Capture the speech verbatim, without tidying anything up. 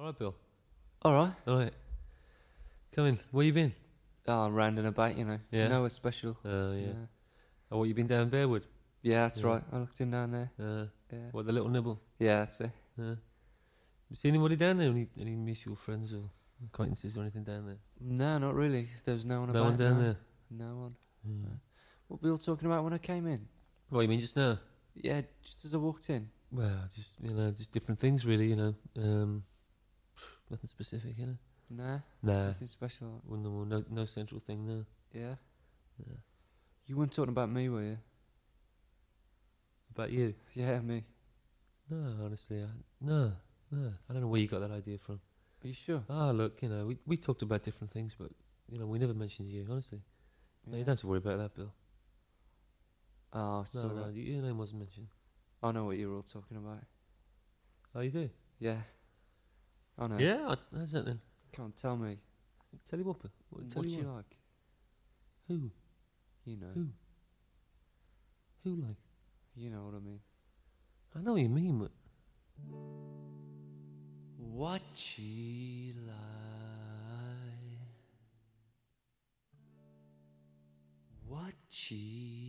All right, Bill. All right. All right. Come in. Where you been? Oh, round and about, you know. Yeah. Nowhere special. Oh, yeah. Yeah, Oh, what, you been down Bearwood? yeah that's Yeah. right. I looked in down there. Uh, Yeah. what, the little nibble? Yeah, that's it. Uh, you see anybody down there? Any, any mutual friends or acquaintances or anything down there? No, not really. There was no one No about. one down no. there? No one. Mm. No. What were we all talking about when I came in? What, you mean just now? Yeah, just as I walked in. Well, just, you know, just different things really, you know. Um, nothing specific, you know. Nah, Nah. nothing special. Well, no, no, no central thing, no. Yeah. Yeah. You weren't talking about me, were you? About you? Yeah, me. No, honestly, I, no, no. I don't know where you got that idea from. Are you sure? Ah, look, you know, we we talked about different things, but, you know, we never mentioned you, honestly. No, you Yeah. don't have to worry about that, Bill. Oh, it's No, all no, right. your name wasn't mentioned. I know what you were all talking about. Oh, you do? Yeah. I know. Yeah? I- How's that then? Come on, tell me. Tell you what, Bill. What, tell What you you what. like? Who? You know. Who? Who, like? You know what I mean. I know what you mean, but... What she like? What she